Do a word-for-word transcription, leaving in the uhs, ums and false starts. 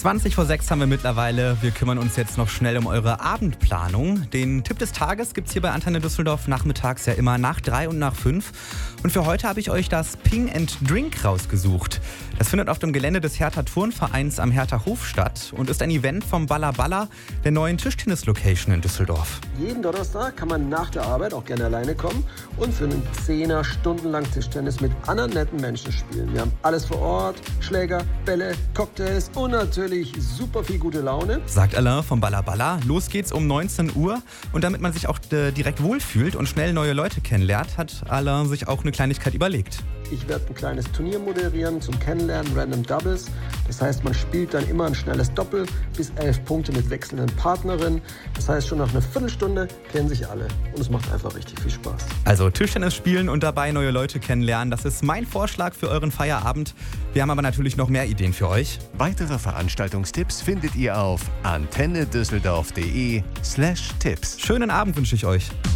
zwanzig vor sechs haben wir mittlerweile. Wir kümmern uns jetzt noch schnell um eure Abendplanung. Den Tipp des Tages gibt's hier bei Antenne Düsseldorf nachmittags ja immer nach drei und nach fünf. Und für heute habe ich euch das Ping and Drink rausgesucht. Das findet auf dem Gelände des Hertha Turnvereins am Hertha Hof statt und ist ein Event vom Balla Balla, der neuen Tischtennis-Location in Düsseldorf. Jeden Donnerstag kann man nach der Arbeit auch gerne alleine kommen und für einen Zehner stundenlang Tischtennis mit anderen netten Menschen spielen. Wir haben alles vor Ort, Schläger, Bälle, Cocktails und natürlich super viel gute Laune. Sagt Alain vom Balla Balla. Los geht's um neunzehn Uhr und damit man sich auch äh, direkt wohlfühlt und schnell neue Leute kennenlernt, hat Alain sich auch eine Kleinigkeit überlegt. Ich werde ein kleines Turnier moderieren zum Kennenlernen, Random Doubles. Das heißt, man spielt dann immer ein schnelles Doppel bis elf Punkte mit wechselnden Partnerinnen. Das heißt, schon nach einer Viertelstunde kennen sich alle und es macht einfach richtig viel Spaß. Also Tischtennis spielen und dabei neue Leute kennenlernen, das ist mein Vorschlag für euren Feierabend. Wir haben aber natürlich noch mehr Ideen für euch. Weitere Veranstaltungstipps findet ihr auf antennedüsseldorf.de slash Tipps. Schönen Abend wünsche ich euch.